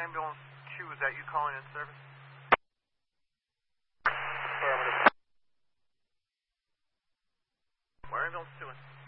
Ambulance 2, is that you calling in service? Affirmative. Where Ambulance 2 in?